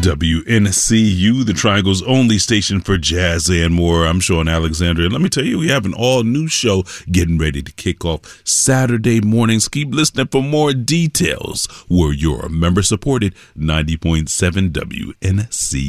WNCU, the Triangle's only station for jazz and more. I'm Sean Alexander, and let me tell you, we have an all-new show getting ready to kick off Saturday mornings. Keep listening for more details. You're a member-supported 90.7 WNCU.